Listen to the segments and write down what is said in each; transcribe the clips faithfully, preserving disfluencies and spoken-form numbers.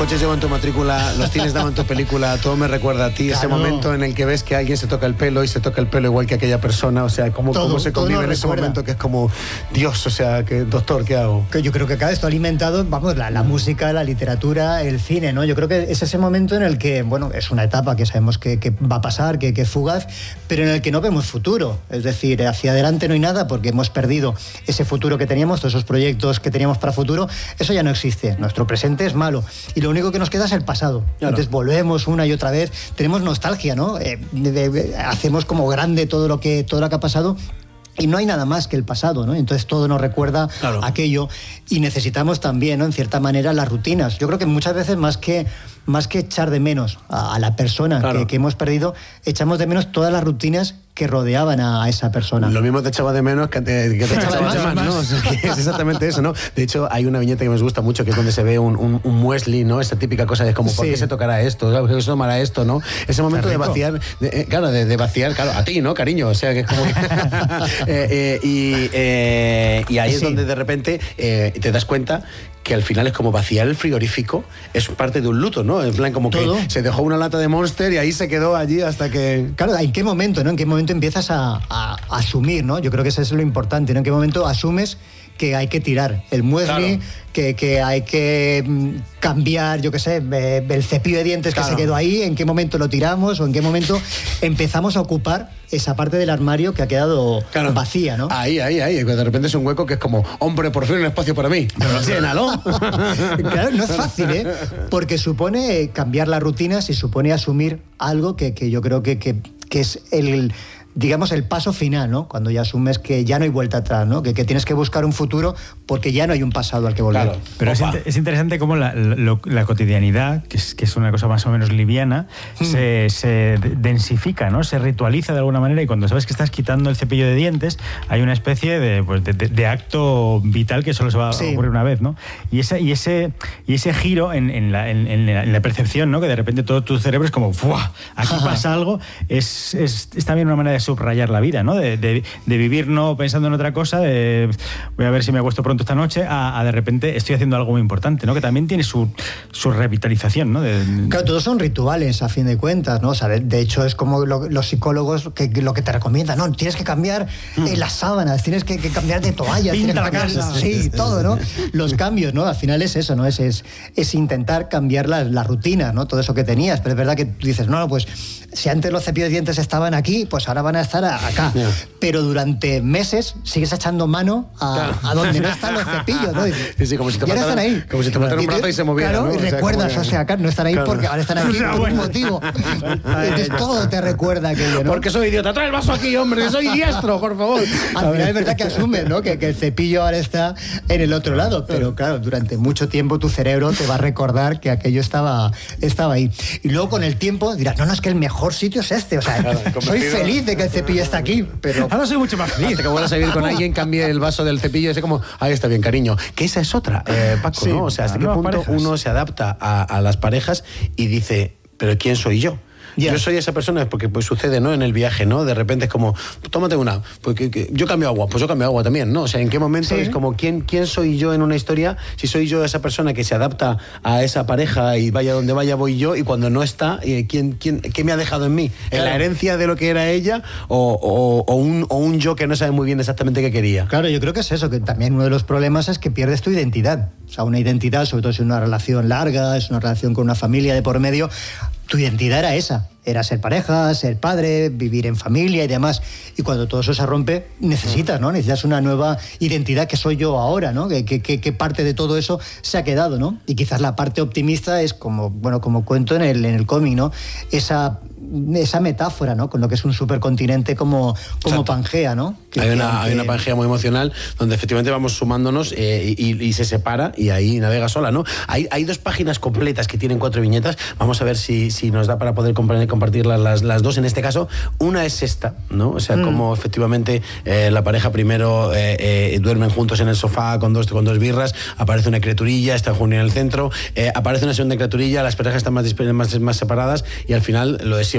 coches llevan tu matrícula, los cines daban tu película, todo me recuerda a ti, claro. Ese momento en el que ves que alguien se toca el pelo y se toca el pelo igual que aquella persona, o sea, cómo, todo, cómo se convive en ese momento que es como, Dios, o sea, que doctor, ¿qué hago? Que yo creo que cada esto ha alimentado, vamos, la, la música, la literatura, el cine, ¿no? Yo creo que es ese momento en el que, bueno, es una etapa que sabemos que, que va a pasar, que, que es fugaz, pero en el que no vemos futuro, es decir, hacia adelante no hay nada porque hemos perdido ese futuro que teníamos, todos esos proyectos que teníamos para futuro, eso ya no existe, nuestro presente es malo y lo único que nos queda es el pasado. Claro. Entonces volvemos una y otra vez, tenemos nostalgia, ¿no? Eh, de, de, hacemos como grande todo lo que todo lo que ha pasado y no hay nada más que el pasado, ¿no? Entonces todo nos recuerda claro. aquello y necesitamos también, ¿no? En cierta manera, las rutinas. Yo creo que muchas veces más que más que echar de menos a, a la persona claro. que, que hemos perdido, echamos de menos todas las rutinas que rodeaban a, a esa persona. Lo mismo te echaba de menos que te, que te echaba de más, ¿no? O sea, que es exactamente eso, ¿no? De hecho, hay una viñeta que me gusta mucho, que es donde se ve un, un, un muesli, ¿no? Esa típica cosa de como, sí. ¿por qué se tocará esto? ¿Por qué se tomará esto, no? Ese momento de vaciar, de, eh, claro, de, de vaciar, claro, a ti, ¿no, cariño? O sea, que es como... Que eh, eh, y, eh, y ahí sí. es donde de repente eh, te das cuenta que al final es como vaciar el frigorífico, es parte de un luto, ¿no? En plan, como ¿todo? Que se dejó una lata de Monster y ahí se quedó allí hasta que... Claro, ¿en qué momento, no? ¿En qué momento empiezas a, a, a asumir, ¿no? Yo creo que eso es lo importante, ¿no? ¿En qué momento asumes que hay que tirar el muesli, claro. que, que hay que cambiar, yo qué sé, el cepillo de dientes claro. que se quedó ahí? ¿En qué momento lo tiramos o en qué momento empezamos a ocupar esa parte del armario que ha quedado claro. vacía, ¿no? Ahí, ahí, ahí, de repente es un hueco que es como, hombre, por fin un espacio para mí, pero llénalo. Claro, no es fácil, ¿eh? Porque supone cambiar las rutinas y supone asumir algo que, que yo creo que, que, que es el... digamos, el paso final, ¿no? Cuando ya asumes que ya no hay vuelta atrás, ¿no? Que, que tienes que buscar un futuro porque ya no hay un pasado al que volver. Claro. Pero es, es interesante cómo la, la, la cotidianidad, que es, que es una cosa más o menos liviana, hmm. se, se densifica, ¿no? Se ritualiza de alguna manera y cuando sabes que estás quitando el cepillo de dientes, hay una especie de, pues, de, de, de acto vital que solo se va a sí. ocurrir una vez, ¿no? Y ese, y ese, y ese giro en, en, la, en, en, la, en la percepción, ¿no? Que de repente todo tu cerebro es como, ¡fuah! Aquí pasa algo, es, es, es también una manera de subrayar la vida, ¿no? De, de, de vivir no pensando en otra cosa, de voy a ver si me acuesto pronto esta noche, a, a de repente estoy haciendo algo muy importante, ¿no? Que también tiene su, su revitalización, ¿no? De, claro, todos son rituales a fin de cuentas, ¿no? O sea, de, de hecho es como lo, los psicólogos que, que lo que te recomiendan, no, tienes que cambiar mm. eh, las sábanas, tienes que, que cambiar de toallas, tienes que cambiar, casa. Sí, todo, ¿no? Los cambios, ¿no? Al final es eso, ¿no? Es, es, es intentar cambiar la, la rutina, ¿no? Todo eso que tenías, pero es verdad que tú dices, no, no, pues si antes los cepillos de dientes estaban aquí, pues ahora van a estar acá. Yeah. Pero durante meses sigues echando mano a, claro. a donde no están los cepillos, ¿no? Dices, sí, sí, como si te mataran, ahí. Como si te mataran un brazo y se moviera, claro, ¿no? y recuerdas, o sea, claro, no están ahí claro. porque ahora están aquí por un motivo. Entonces todo te recuerda aquello, ¿no? Porque soy idiota, trae el vaso aquí, hombre, soy diestro, por favor. Al final es verdad que asumes, ¿no? Que, que el cepillo ahora está en el otro lado, pero claro, durante mucho tiempo tu cerebro te va a recordar que aquello estaba, estaba ahí. Y luego con el tiempo dirás, no, no, es que el mejor sitio es este, o sea, claro, soy feliz de que el cepillo está aquí, pero... Ahora soy mucho más feliz. Hasta que vuelvas a vivir con alguien, cambie el vaso del cepillo y así como, ahí está bien, cariño. Que esa es otra, eh, Paco, sí, ¿no? O sea, hasta qué punto parejas. Uno se adapta a, a las parejas y dice, ¿pero quién soy yo? Yeah. Yo soy esa persona porque pues sucede, ¿no? En el viaje, ¿no? De repente es como, tómate una, porque que, yo cambio agua, pues yo cambio agua también, ¿no? O sea, ¿en qué momento sí. es como quién, quién soy yo en una historia? Si soy yo esa persona que se adapta a esa pareja y vaya donde vaya voy yo y cuando no está, ¿quién, quién, qué me ha dejado en mí? ¿En la herencia de lo que era ella o, o, o, un, o un yo que no sabe muy bien exactamente qué quería? Claro, yo creo que es eso, que también uno de los problemas es que pierdes tu identidad. O sea, una identidad, sobre todo si es una relación larga, es una relación con una familia de por medio, tu identidad era esa. Era ser pareja, ser padre, vivir en familia y demás. Y cuando todo eso se rompe, necesitas, ¿no? Necesitas una nueva identidad que soy yo ahora, ¿no? ¿Qué, qué, qué parte de todo eso se ha quedado, ¿no? Y quizás la parte optimista es como, bueno, como cuento en el, en el cómic, ¿no? Esa... esa metáfora, ¿no? Con lo que es un supercontinente como, como Pangea, ¿no? Que, hay, una, que... hay una Pangea muy emocional donde efectivamente vamos sumándonos eh, y, y se separa y ahí navega sola, ¿no? Hay, hay dos páginas completas que tienen cuatro viñetas. Vamos a ver si, si nos da para poder compartir las, las, las dos. En este caso, una es esta, ¿no? O sea, mm. como efectivamente eh, la pareja primero eh, eh, duermen juntos en el sofá con dos, con dos birras, aparece una criaturilla, está Junio en el centro, eh, aparece una segunda criaturilla, las parejas están más, más, más separadas y al final lo de siempre.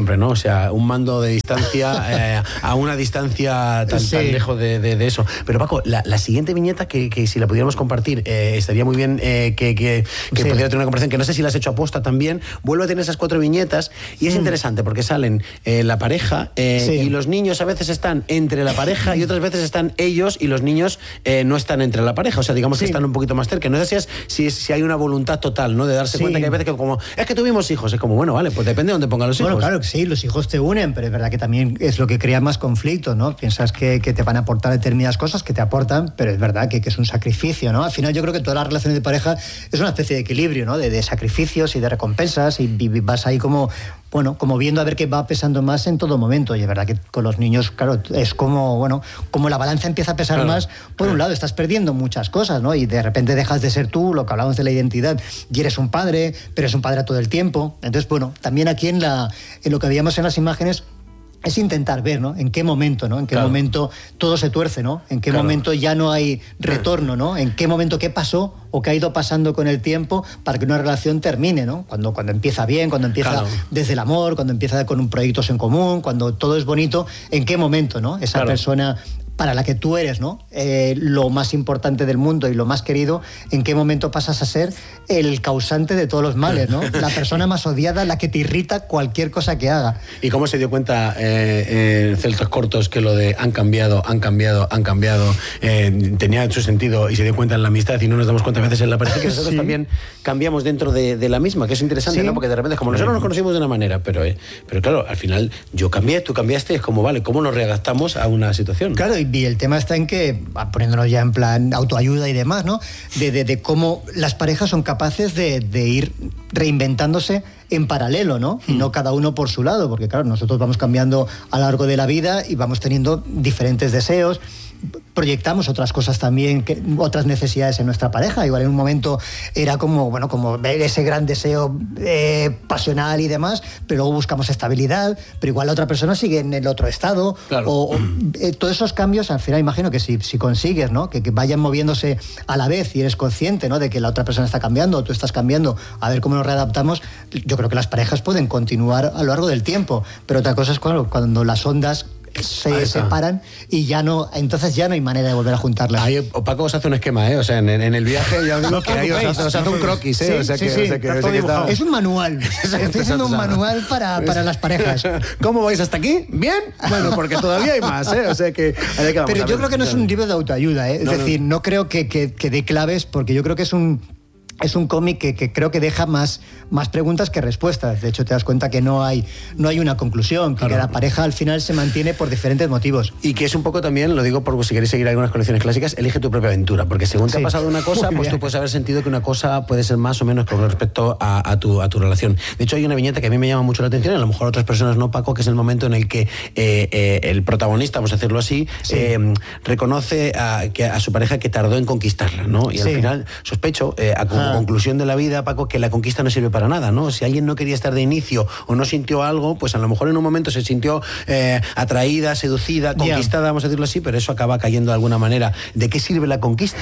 siempre, ¿no? O sea, un mando de distancia eh, a una distancia tan, sí. tan lejos de, de, de eso. Pero Paco, la, la siguiente viñeta que, que si la pudiéramos compartir, eh, estaría muy bien eh, que, que, que sí. pudiera tener una conversación, que no sé si la has hecho aposta también. Vuelve a tener esas cuatro viñetas y es mm. interesante porque salen eh, la pareja eh, sí. y los niños a veces están entre la pareja y otras veces están ellos y los niños eh, no están entre la pareja. O sea, digamos sí. que están un poquito más cerca. No sé si, es, si, es, si hay una voluntad total, ¿no? De darse sí. cuenta que hay veces que como, es que tuvimos hijos. Es como, bueno, vale, pues depende de dónde pongan los hijos. Bueno, claro que sí, los hijos te unen, pero es verdad que también es lo que crea más conflicto, ¿no? Piensas que, que te van a aportar determinadas cosas, que te aportan, pero es verdad que, que es un sacrificio, ¿no? Al final yo creo que todas las relaciones de pareja es una especie de equilibrio, ¿no? De, de sacrificios y de recompensas y, y vas ahí como... bueno, como viendo a ver qué va pesando más en todo momento. Y es verdad que con los niños, claro, es como, bueno, como la balanza empieza a pesar claro. más, por un lado estás perdiendo muchas cosas, ¿no? Y de repente dejas de ser tú, lo que hablábamos de la identidad, y eres un padre, pero eres un padre todo el tiempo. Entonces, bueno, también aquí en, la, en lo que veíamos en las imágenes, es intentar ver, ¿no? En qué momento, ¿no? En qué claro. momento todo se tuerce, ¿no? En qué claro. momento ya no hay retorno, ¿no? En qué momento qué pasó o qué ha ido pasando con el tiempo para que una relación termine, ¿no? Cuando, cuando empieza bien, cuando empieza claro. desde el amor, cuando empieza con un proyectos en común, cuando todo es bonito, ¿en qué momento, ¿no? Esa claro. persona para la que tú eres, ¿no? Eh, lo más importante del mundo y lo más querido, ¿en qué momento pasas a ser el causante de todos los males, ¿no? La persona más odiada, la que te irrita cualquier cosa que haga. ¿Y cómo se dio cuenta eh, en Celtas Cortos que lo de han cambiado, han cambiado, han cambiado, eh, tenía su sentido y se dio cuenta en la amistad y no nos damos cuenta a veces en la pareja que nosotros sí. también cambiamos dentro de, de la misma, que es interesante, sí. ¿no? Porque de repente, como nosotros nos conocimos de una manera, pero, eh, pero claro, al final yo cambié, tú cambiaste, es como, vale, ¿cómo nos readaptamos a una situación? Claro, y el tema está en que, poniéndonos ya en plan autoayuda y demás, ¿no? De, de, de cómo las parejas son capaces de, de ir reinventándose en paralelo, ¿no? Y no cada uno por su lado, porque claro, nosotros vamos cambiando a lo largo de la vida y vamos teniendo diferentes deseos, proyectamos otras cosas también, que, otras necesidades en nuestra pareja. Igual en un momento era como, bueno, como ver ese gran deseo eh, pasional y demás, pero luego buscamos estabilidad, pero igual la otra persona sigue en el otro estado. Claro. O, o eh, todos esos cambios, al final imagino que si, si consigues, ¿no? Que, que vayan moviéndose a la vez y eres consciente, ¿no? De que la otra persona está cambiando o tú estás cambiando, a ver cómo nos readaptamos. Yo creo que las parejas pueden continuar a lo largo del tiempo, pero otra cosa es cuando, cuando las ondas se separan y ya no, entonces ya no hay manera de volver a juntarlas. Ahí Paco os hace un esquema, ¿eh? O sea, en, en el viaje ya os digo que ahí os hace, os hace un croquis, ¿eh? Sí, o sea sí, que, sí, o sea que, o sea que está... Es un manual. Estoy haciendo un manual para, para las parejas. ¿Cómo vais hasta aquí? ¿Bien? Bueno, porque todavía hay más, ¿eh? O sea que... que vamos Pero yo creo que no es un libro de autoayuda, ¿eh? Es no, decir, no, no creo que, que, que dé claves, porque yo creo que es un... Es un cómic que, que creo que deja más, más preguntas que respuestas. De hecho, te das cuenta que no hay, no hay una conclusión, que, claro. que la pareja al final se mantiene por diferentes motivos. Y que es un poco también, lo digo porque si queréis seguir algunas colecciones clásicas, elige tu propia aventura, porque según te sí. ha pasado una cosa, Muy pues bien. Tú puedes haber sentido que una cosa puede ser más o menos con respecto a, a, tu, a tu relación. De hecho, hay una viñeta que a mí me llama mucho la atención, a lo mejor a otras personas no, Paco, que es el momento en el que eh, eh, el protagonista, vamos a decirlo así, sí. eh, reconoce a, que a su pareja que tardó en conquistarla, ¿no? Y sí. al final, sospecho, eh, a ah. conclusión de la vida, Paco, que la conquista no sirve para nada, ¿no? Si alguien no quería estar de inicio o no sintió algo, pues a lo mejor en un momento se sintió eh, atraída, seducida, conquistada, yeah. vamos a decirlo así, pero eso acaba cayendo de alguna manera. ¿De qué sirve la conquista?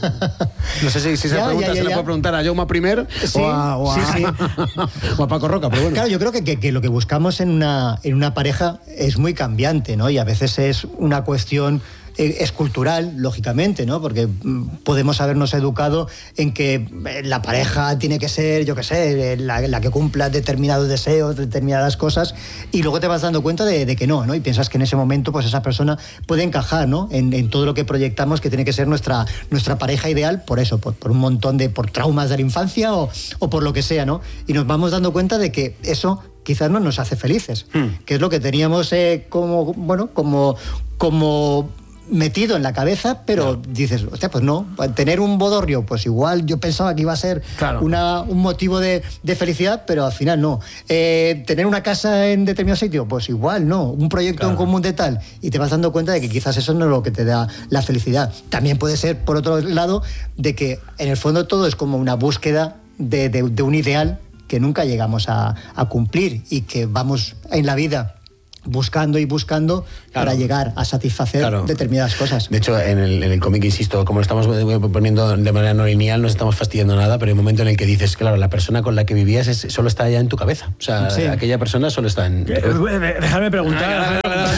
No sé si, si esa yeah, pregunta yeah, yeah, se la yeah. puede preguntar a Jaume primer sí, o, a, o, a, sí, sí. o a Paco Roca, pero bueno. Claro, yo creo que, que, que lo que buscamos en una, en una pareja es muy cambiante, ¿no? Y a veces es una cuestión... es cultural, lógicamente, ¿no? Porque podemos habernos educado en que la pareja tiene que ser, yo qué sé, la, la que cumpla determinados deseos, determinadas cosas, y luego te vas dando cuenta de, de que no, ¿no? Y piensas que en ese momento, pues esa persona puede encajar, ¿no? En, en todo lo que proyectamos que tiene que ser nuestra, nuestra pareja ideal, por eso, por, por un montón de, por traumas de la infancia o, o por lo que sea, ¿no? Y nos vamos dando cuenta de que eso quizás no nos hace felices, hmm. que es lo que teníamos eh, como, bueno, como, como metido en la cabeza, pero claro. dices, hostia, pues no, tener un bodorrio, pues igual yo pensaba que iba a ser claro. una, un motivo de, de felicidad, pero al final no. Eh, tener una casa en determinado sitio, pues igual no. Un proyecto claro. en común de tal, y te vas dando cuenta de que quizás eso no es lo que te da la felicidad. También puede ser, por otro lado, de que en el fondo todo es como una búsqueda de, de, de un ideal que nunca llegamos a, a cumplir y que vamos en la vida buscando y buscando claro. para llegar a satisfacer claro. determinadas cosas. De hecho, en el, en el cómic, insisto, como lo estamos poniendo de manera no lineal, no estamos fastidiando nada, pero hay un momento en el que dices, claro, la persona con la que vivías es, solo está ya en tu cabeza. O sea, sí. aquella persona solo está en tu cabeza. Déjame preguntar.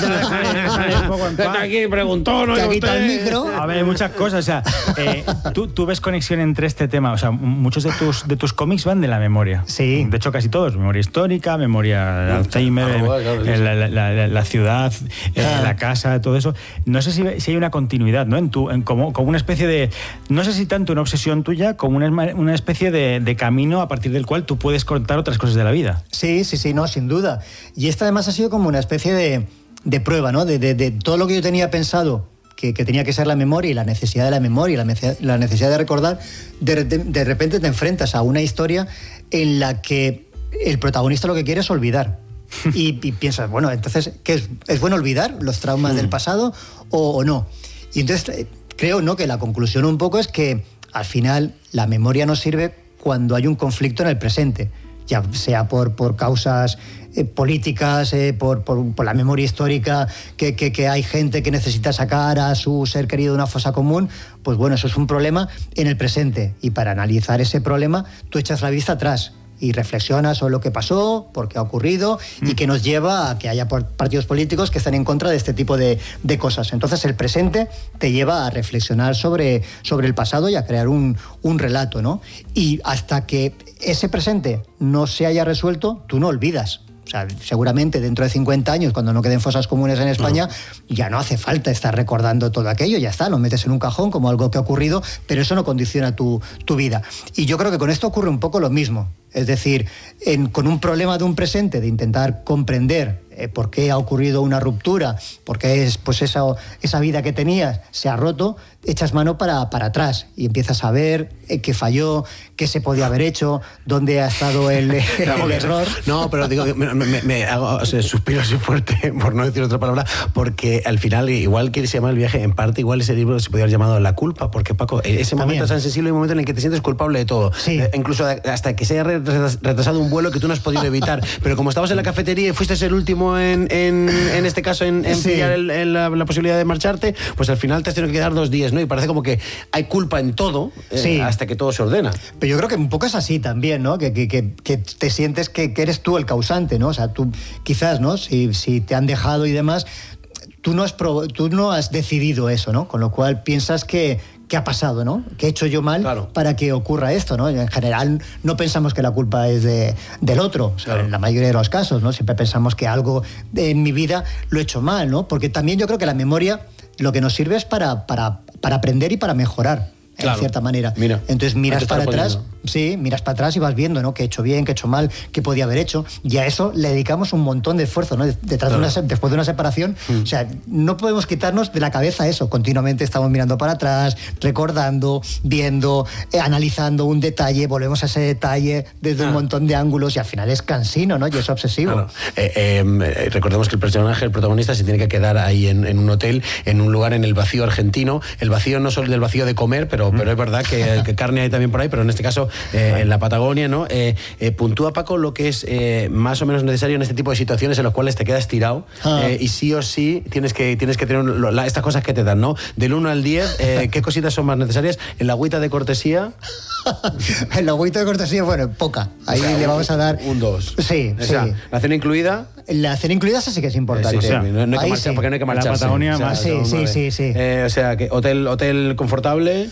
Aquí preguntó, ¿no? Aquí está el micro. A ver, hay muchas cosas. O sea, eh, ¿tú, tú ves conexión entre este tema. O sea, muchos de tus, de tus cómics van de la memoria. Sí. De hecho, casi todos. Memoria histórica, memoria de Alzheimer, ah, bueno, claro, sí. la, la, La, la ciudad, ah. la casa, todo eso. No sé si, si hay una continuidad, ¿no? En tu, en como, como una especie de, no sé si tanto una obsesión tuya, como una, una especie de, de camino a partir del cual tú puedes contar otras cosas de la vida. Sí, sí, sí, no, sin duda. Y esta además ha sido como una especie de, de prueba, ¿no? De, de, de todo lo que yo tenía pensado que, que tenía que ser la memoria y la necesidad de la memoria y la, la necesidad de recordar, de, de, de repente te enfrentas a una historia en la que el protagonista lo que quiere es olvidar. Y, y piensas, bueno, entonces, ¿qué es? ¿Es bueno olvidar los traumas mm. del pasado o, o no? Y entonces creo, ¿no?, que la conclusión un poco es que al final la memoria nos sirve cuando hay un conflicto en el presente, ya sea por, por causas eh, políticas, eh, por, por, por la memoria histórica, que, que, que hay gente que necesita sacar a su ser querido de una fosa común. Pues bueno, eso es un problema en el presente, y para analizar ese problema tú echas la vista atrás y reflexionas sobre lo que pasó, por qué ha ocurrido mm. y que nos lleva a que haya partidos políticos que están en contra de este tipo de, de cosas. Entonces el presente te lleva a reflexionar sobre, sobre el pasado y a crear un, un relato, ¿no? Y hasta que ese presente no se haya resuelto, tú no olvidas. O sea, seguramente dentro de cincuenta años, cuando no queden fosas comunes en España, no. ya no hace falta estar recordando todo aquello, ya está, lo metes en un cajón como algo que ha ocurrido, pero eso no condiciona tu, tu vida. Y yo creo que con esto ocurre un poco lo mismo. Es decir, en, con un problema de un presente, de intentar comprender eh, por qué ha ocurrido una ruptura, por qué es, pues esa, esa vida que tenías se ha roto, echas mano para, para atrás y empiezas a ver eh, qué falló, qué se podía haber hecho, dónde ha estado el, el, el error. No, pero digo, me, me, me hago, o sea, suspiro así fuerte, por no decir otra palabra, porque al final, igual que se llama El viaje, en parte igual ese libro se podría haber llamado La culpa, porque Paco, ese También. momento tan sensible, un momento en el que te sientes culpable de todo, sí. eh, incluso hasta que se haya retrasado un vuelo que tú no has podido evitar, pero como estabas en la cafetería y fuiste el último en, en, en este caso en, en sí. pillar el, el, la, la posibilidad de marcharte, pues al final te has tenido que quedar dos días, ¿no? Y parece como que hay culpa en todo eh, sí. hasta que todo se ordena. Pero yo creo que un poco es así también, ¿no? Que, que, que, que te sientes que, que eres tú el causante, ¿no? O sea, tú quizás, ¿no? Si, si te han dejado y demás, tú no has, provo- tú no has decidido eso, ¿no? Con lo cual piensas que ¿qué ha pasado, no? ¿Qué he hecho yo mal claro. para que ocurra esto, no? En general no pensamos que la culpa es de, del otro, o sea, claro. en la mayoría de los casos, ¿no? Siempre pensamos que algo en mi vida lo he hecho mal, ¿no? Porque también yo creo que la memoria lo que nos sirve es para, para, para aprender y para mejorar. Claro. En cierta manera. Mira, entonces miras para atrás, sí, miras para atrás y vas viendo, ¿no? Qué he hecho bien, qué he hecho mal, qué podía haber hecho. Y a eso le dedicamos un montón de esfuerzo, ¿no? Detrás claro. de una, después de una separación, mm. o sea, no podemos quitarnos de la cabeza eso. Continuamente estamos mirando para atrás, recordando, viendo, eh, analizando un detalle, volvemos a ese detalle desde ah. un montón de ángulos y al final es cansino, ¿no? Y es obsesivo. Claro. Eh, eh, recordemos que el personaje, el protagonista, se tiene que quedar ahí en, en un hotel, en un lugar en el vacío argentino. El vacío no solo del vacío de comer, pero Pero, pero es verdad que, que carne hay también por ahí, pero en este caso eh, en la Patagonia, ¿no? Eh, eh, puntúa, Paco, lo que es eh, más o menos necesario en este tipo de situaciones en las cuales te quedas tirado ah. eh, y sí o sí tienes que, tienes que tener lo, la, estas cosas que te dan, ¿no? Del uno al diez, eh, ¿qué cositas son más necesarias? En la agüita de cortesía... En la agüita de cortesía, bueno, poca. Ahí o sea, le vamos a dar... Un dos. Sí, o sea, sí. ¿La cena incluida? La cena incluida sí que es importante. Sí, sí, sí. No, no hay que marchar, sí. porque no hay que marcharse. La Patagonia o sea, más. Sí, sí, sí, sí. Eh, o sea, que hotel, hotel confortable...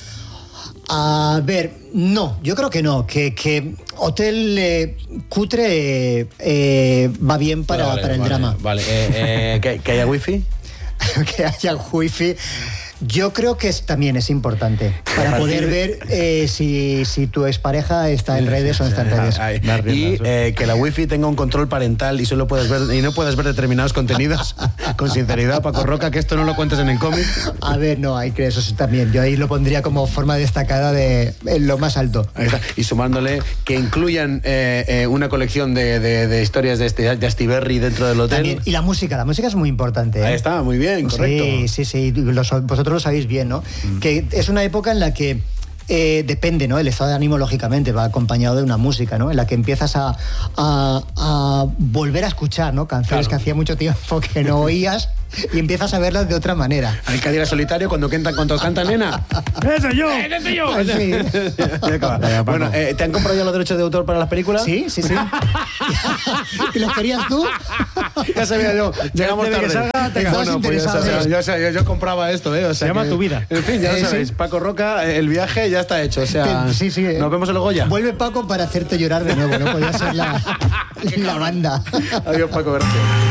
A ver, no, yo creo que no, que, que hotel eh, cutre eh, eh, va bien para, vale, para el vale, drama. Vale, eh, eh, ¿que, ¿que haya wifi? Que haya wifi. Yo creo que es, también es importante para poder ver eh, si, si tu expareja está en redes o no está en redes. Ay, y eh, que la wifi tenga un control parental y solo puedes ver y no puedes ver determinados contenidos. Con sinceridad, Paco Roca, que esto no lo cuentes en el cómic. A ver, no, hay que eso también. Yo ahí lo pondría como forma destacada de en lo más alto. Ahí está. Y sumándole que incluyan eh, eh, una colección de, de, de historias de, este, de Astiberri dentro del hotel. También. Y la música, la música es muy importante. ¿eh? Ahí está, muy bien, correcto. Sí, sí, sí. Los, vosotros lo sabéis bien, ¿no? Mm. Que es una época en la que eh, depende, ¿no? El estado de ánimo, lógicamente, va acompañado de una música, ¿no? En la que empiezas a, a, a volver a escuchar, ¿no? Canciones claro. que hacía mucho tiempo que no oías y empiezas a verlas de otra manera. Al Cadira Solitario, cuando cantan, cuando canta nena. ¡Ese yo! ¡Ese yo! Sí. Bueno, eh, ¿te han comprado ya los derechos de autor para las películas? Sí, sí, sí. ¿Y los querías tú? Ya sabía yo. Llegamos tarde. Que salga, te Venga, bueno, pues ya sabes, yo, yo, yo compraba esto, ¿eh? O sea, se llama que, Tu Vida. En fin, ya lo eh, sabéis. Sí. Paco Roca, el viaje ya está hecho. O sea, sí, sí, nos vemos en Logoya. Vuelve Paco para hacerte llorar de nuevo, no podía ser la, la banda. Adiós, Paco, gracias.